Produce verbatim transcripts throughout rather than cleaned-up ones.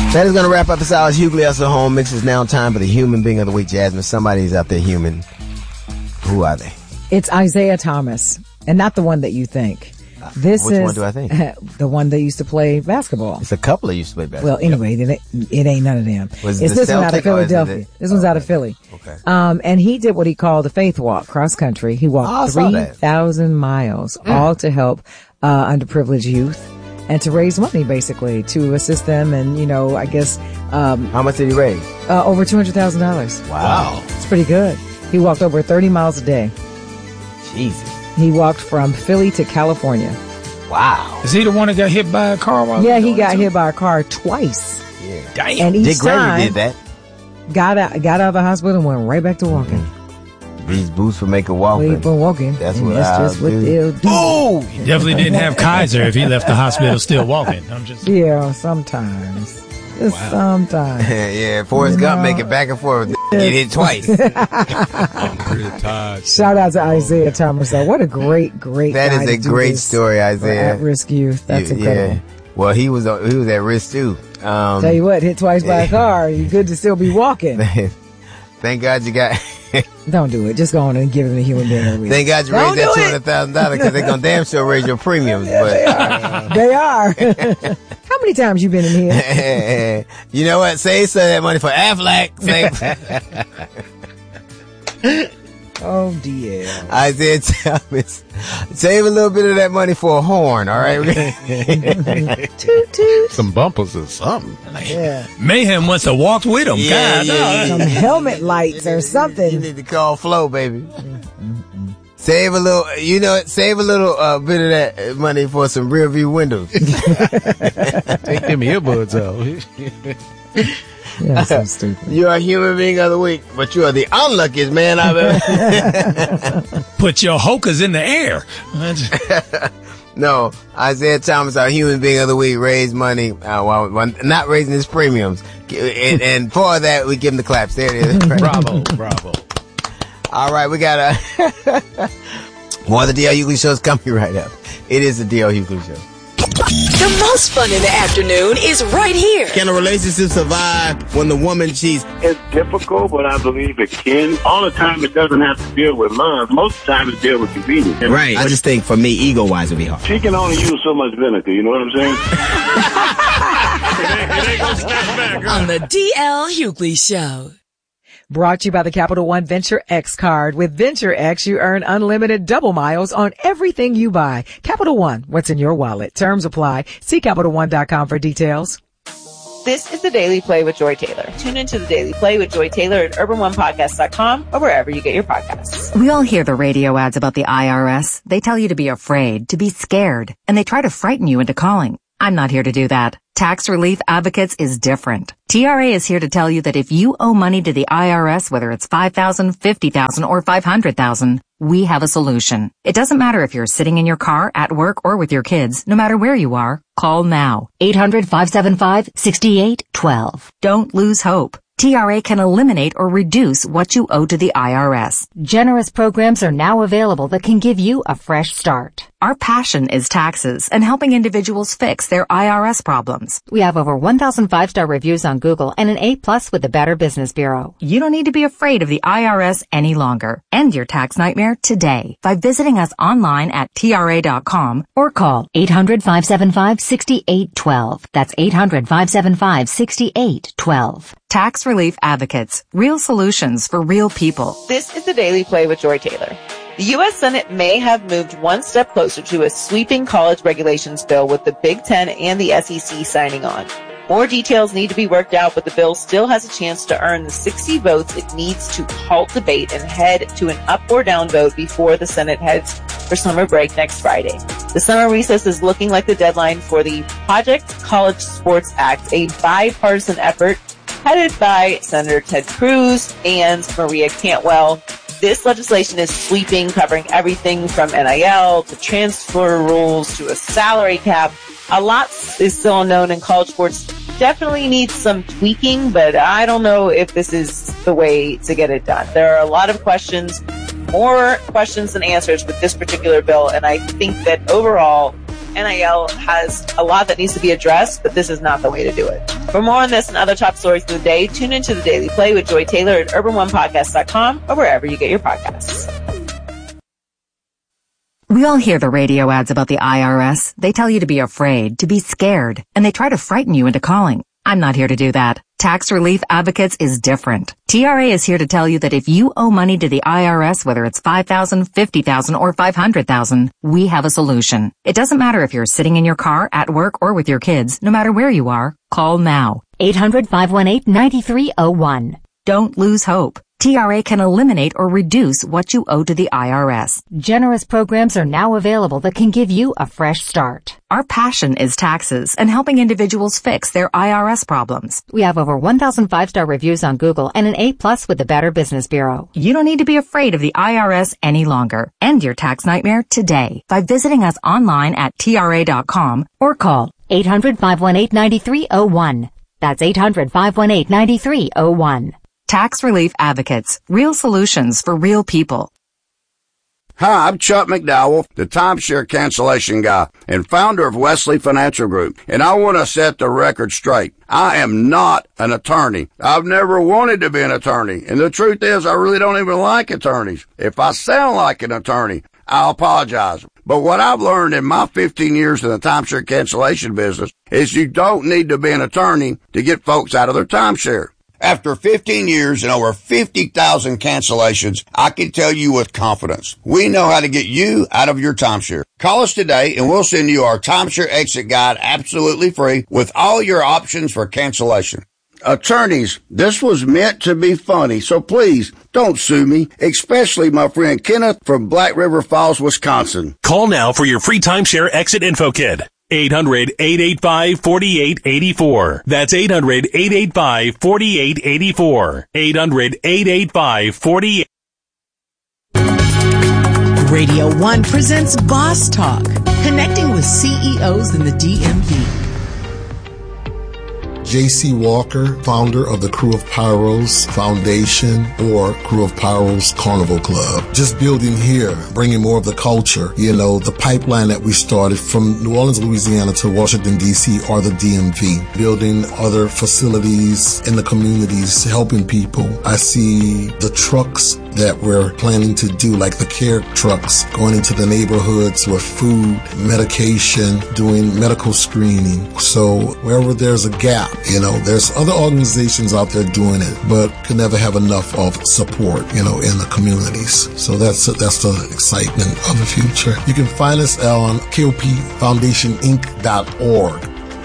That is going to wrap up this hour's Hughley Hustle Home Mix. It's now time for the Human Being of the Week. Jasmine, somebody's out there human. Who are they? It's Isaiah Thomas, and not the one that you think. This Which is one do I think? The one that used to play basketball. It's a couple that used to play basketball. Well, anyway, it, it ain't none of them. Was it's the this one out of Celtic or is it Philadelphia. the- This one's oh, out of okay. Philly. Okay. Um, and he did what he called the faith walk, cross country. He Oh, I walked saw three that. thousand miles, all to help uh, underprivileged youth and to raise money, basically, to assist them. And, you know, I guess um, How much did he raise? uh, over two hundred thousand dollars. Wow. It's pretty good. He walked over thirty miles a day. Jesus. He walked from Philly to California. Wow. Is he the one that got hit by a car while Yeah, was he doing got it, hit by a car twice. Yeah. Damn. And each Dick Gregory time, did that. got out, got out of the hospital and went right back to walking. These boots will make a walk. We've been walking. That's and what that's I'll just what do. they'll do. Oh! He definitely didn't have Kaiser if he left the hospital still walking. I'm just. Yeah, sometimes. Just Wow. sometimes. Yeah, Forrest You Gump know. make it back and forth. Get hit twice. I'm pretty tired. Shout out to Isaiah Thomas, though. What a great, great That guy is a to do great this story, for Isaiah. at-risk youth. That's You- incredible. Yeah. Well, he was he was at risk too. Um, Tell you what, hit twice by a car, you good to still be walking. Thank God you got. Don't do it. Just go on and give him a human being of the week. Thank God you Don't raised that do two it. hundred thousand dollars because they're gonna damn sure raise your premiums. But They are. How many times you been in here? you know what? Save some of that money for Aflac. Save. Oh, dear. Isaiah Thomas, save a little bit of that money for a horn. All right. Toot, toot. Some bumpers or something. Yeah. Mayhem wants to walk with him. Yeah, God, yeah, no. Some helmet lights or You something. need to call Flo, baby. Save a little, you know, save a little uh, bit of that money for some rear view windows. Take them earbuds out. Yeah, so stupid. You are a human being of the week, but you are the unluckiest man I've ever. Put your hokas in the air. No, Isaiah Thomas, our human being of the week, raised money uh, while, while not raising his premiums, and, and for that we give him the claps. There it is. Bravo, bravo. All right, we got a more of the D L Hughley Show is coming right up. It is the D L Hughley Show. The most fun in the afternoon is right here. Can a relationship survive when the woman cheats? It's difficult, but I believe it can. All the time, it doesn't have to deal with love. Most of the time, it deals with convenience. Right. I just think for me, ego-wise, it'd be hard. She can only use so much vinegar. You know what I'm saying? On the D L Hughley Show. Brought to you by the Capital One Venture X card. With Venture X, you earn unlimited double miles on everything you buy. Capital One, what's in your wallet? Terms apply. See Capital One dot com for details. This is the Daily Play with Joy Taylor. Tune into the Daily Play with Joy Taylor at urban one podcast dot com or wherever you get your podcasts. We all hear the radio ads about the I R S. They tell you to be afraid, to be scared, and they try to frighten you into calling. I'm not here to do that. Tax Relief Advocates is different. T R A is here to tell you that if you owe money to the I R S, whether it's five thousand dollars, fifty thousand dollars, or five hundred thousand dollars, we have a solution. It doesn't matter if you're sitting in your car, at work, or with your kids. No matter where you are, call now. eight hundred, five seven five, six eight one two. Don't lose hope. T R A can eliminate or reduce what you owe to the I R S. Generous programs are now available that can give you a fresh start. Our passion is taxes and helping individuals fix their I R S problems. We have over one thousand five-star reviews on Google and an A plus with the Better Business Bureau. You don't need to be afraid of the I R S any longer. End your tax nightmare today by visiting us online at T R A dot com or call eight hundred, five seven five, six eight one two. That's eight hundred, five seven five, six eight one two. Tax Relief Advocates. Real solutions for real people. This is the Daily Play with Joy Taylor. The U S Senate may have moved one step closer to a sweeping college regulations bill with the Big Ten and the S E C signing on. More details need to be worked out, but the bill still has a chance to earn the sixty votes it needs to halt debate and head to an up or down vote before the Senate heads for summer break next Friday. The summer recess is looking like the deadline for the Project College Sports Act, a bipartisan effort headed by Senator Ted Cruz and Maria Cantwell. This legislation is sweeping, covering everything from N I L to transfer rules to a salary cap. A lot is still unknown, and college sports definitely needs some tweaking, but I don't know if this is the way to get it done. There are a lot of questions, more questions than answers with this particular bill, and I think that overall N I L has a lot that needs to be addressed, but this is not the way to do it. For more on this and other top stories of the day, tune into the Daily Play with Joy Taylor at urban one podcast dot com or wherever you get your podcasts. We all hear the radio ads about the I R S. They tell you to be afraid, to be scared, and they try to frighten you into calling. I'm not here to do that. Tax Relief Advocates is different. T R A is here to tell you that if you owe money to the I R S, whether it's five thousand dollars, fifty thousand dollars, or five hundred thousand dollars, we have a solution. It doesn't matter if you're sitting in your car, at work, or with your kids. No matter where you are, call now. eight hundred, five one eight, nine three zero one. Don't lose hope. T R A can eliminate or reduce what you owe to the I R S. Generous programs are now available that can give you a fresh start. Our passion is taxes and helping individuals fix their I R S problems. We have over one thousand five-star reviews on Google and an A plus with the Better Business Bureau. You don't need to be afraid of the I R S any longer. End your tax nightmare today by visiting us online at T R A dot com or call eight hundred, five one eight, nine three zero one. That's eight hundred, five one eight, nine three zero one. Tax Relief Advocates. Real solutions for real people. Hi, I'm Chuck McDowell, the timeshare cancellation guy and founder of Wesley Financial Group, and I want to set the record straight. I am not an attorney. I've never wanted to be an attorney, and the truth is I really don't even like attorneys. If I sound like an attorney, I'll apologize. But what I've learned in my fifteen years in the timeshare cancellation business is you don't need to be an attorney to get folks out of their timeshare. After fifteen years and over fifty thousand cancellations, I can tell you with confidence, we know how to get you out of your timeshare. Call us today and we'll send you our timeshare exit guide absolutely free with all your options for cancellation. Attorneys, this was meant to be funny, so please don't sue me, especially my friend Kenneth from Black River Falls, Wisconsin. Call now for your free timeshare exit info kit. eight hundred, eight eight five, four eight eight four. That's eight hundred, eight eight five, four eight eight four. eight hundred, eight eight five, four eight eight four. Radio One presents Boss Talk, connecting with C E Os in the D M V. J C Walker, founder of the Crew of Pyros Foundation or Crew of Pyros Carnival Club. Just building here, bringing more of the culture, you know, the pipeline that we started from New Orleans, Louisiana to Washington, D C or the D M V. Building other facilities in the communities, helping people. I see the trucks that we're planning to do, like the care trucks, going into the neighborhoods with food, medication, doing medical screening. So wherever there's a gap, you know, there's other organizations out there doing it, but can never have enough of support, you know, in the communities. So that's that's the excitement of the future. You can find us on K O P Foundation Inc dot org.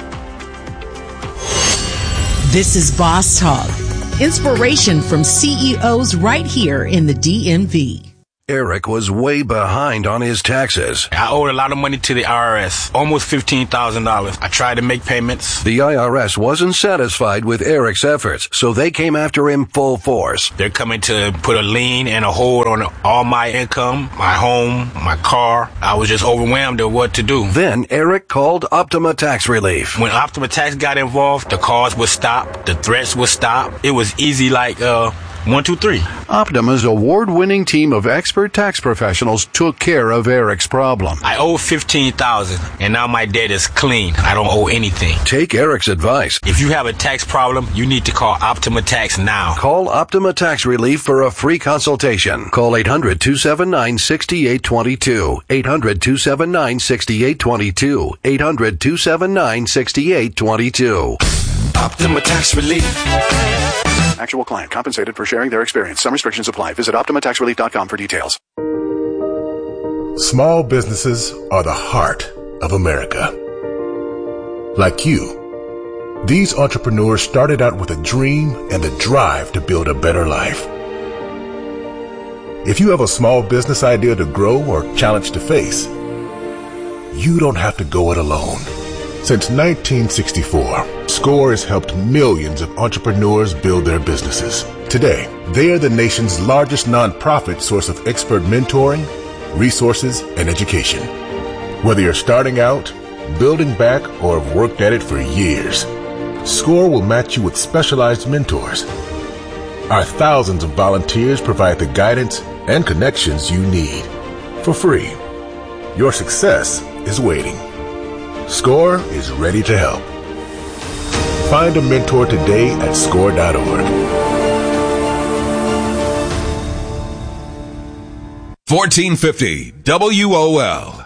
This is Boss Talk. Inspiration from C E Os right here in the D M V. Eric was way behind on his taxes. I owed a lot of money to the I R S, almost fifteen thousand dollars. I tried to make payments. The I R S wasn't satisfied with Eric's efforts, so they came after him full force. They're coming to put a lien and a hold on all my income, my home, my car. I was just overwhelmed at what to do. Then Eric called Optima Tax Relief. When Optima Tax got involved, the calls would stop, the threats would stop. It was easy like, uh... One, two, three. Optima's award-winning team of expert tax professionals took care of Eric's problem. I owe fifteen thousand dollars, and now my debt is clean. I don't owe anything. Take Eric's advice. If you have a tax problem, you need to call Optima Tax now. Call Optima Tax Relief for a free consultation. Call eight hundred, two seven nine, six eight two two. eight hundred, two seven nine, six eight two two. eight hundred, two seven nine, six eight two two. Optima Tax Relief. Actual client compensated for sharing their experience. Some restrictions apply. Visit Optima Tax Relief dot com for details. Small businesses are the heart of America. Like you, these entrepreneurs started out with a dream and the drive to build a better life. If you have a small business idea to grow or challenge to face, you don't have to go it alone. Since nineteen sixty-four, SCORE has helped millions of entrepreneurs build their businesses. Today, they are the nation's largest nonprofit source of expert mentoring, resources, and education. Whether you're starting out, building back, or have worked at it for years, SCORE will match you with specialized mentors. Our thousands of volunteers provide the guidance and connections you need for free. Your success is waiting. SCORE is ready to help. Find a mentor today at score dot org. fourteen fifty W O L.